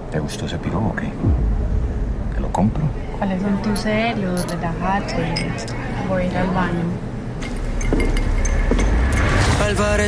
¿Te gustó ese piro o qué? ¿Te lo compro? ¿Cuáles son tus celos? Relájate. Voy a ir al baño. Al